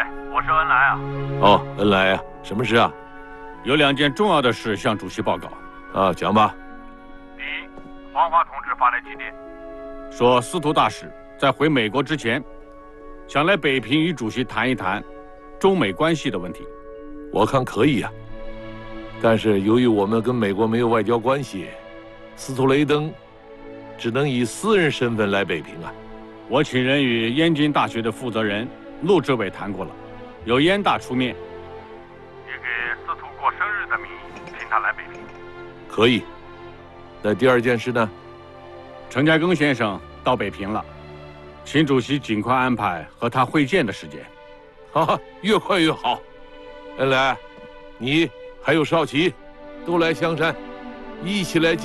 我是恩来啊。 哦，恩来啊，什么事啊？ 有2件重要的事向主席报告。 啊，讲吧。 第一，黄华同志发来急电，说司徒大使在回美国之前，想来北平与主席谈一谈中美关系的问题。 我看可以呀，但是由于我们跟美国没有外交关系，司徒雷登只能以私人身份来北平啊。 我请人与燕京大学的负责人陆志伟谈过了，由燕大出面，以给司徒过生日的名义请他来北平。 可以。那第2件事呢？ 陈嘉庚先生到北平了，请主席尽快安排和他会见的时间。 哈，越快越好。恩来，你还有少奇，都来香山，一起来